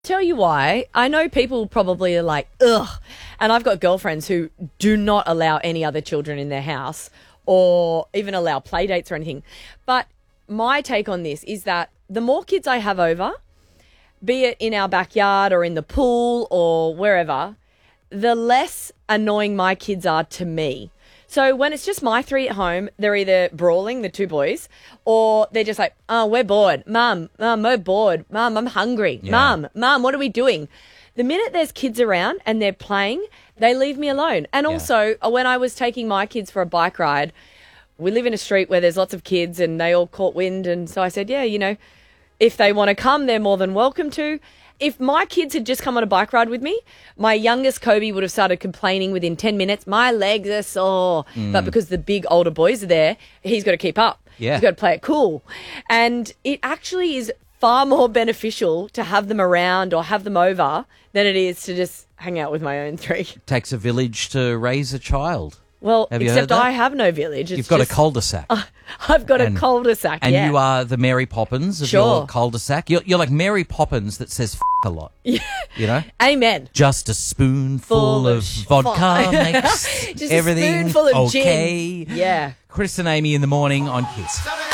Tell you why. I know people probably are like, ugh. And I've got girlfriends who do not allow any other children in their house or even allow play dates or anything. But my take on this is that the more kids I have over, be it in our backyard or in the pool or wherever, the less annoying my kids are to me. So when it's just my three at home, they're either brawling, the two boys, or they're just like, oh, we're bored. Mum, we're bored. Mum, I'm hungry. Yeah. Mum, what are we doing? The minute there's kids around and they're playing, they leave me alone. And also, when I was taking my kids for a bike ride, we live in a street where there's lots of kids and they all caught wind. And so I said, yeah, if they want to come, they're more than welcome to. If my kids had just come on a bike ride with me, my youngest Kobe would have started complaining within 10 minutes, my legs are sore. But because the big older boys are there, he's got to keep up. Yeah. He's got to play it cool. And it actually is far more beneficial to have them around or have them over than it is to just hang out with my own three. Takes a village to raise a child. Well, Have you heard except that? I have no village. It's You've got just, a cul-de-sac. I've got a cul-de-sac, And yeah. you are the Mary Poppins of Sure. your cul-de-sac. You're like Mary Poppins that says a lot. Yeah. You know? Amen. Just a spoonful of vodka makes Just everything a spoonful of okay. gin. Yeah. Chris and Amy in the morning on Kiss.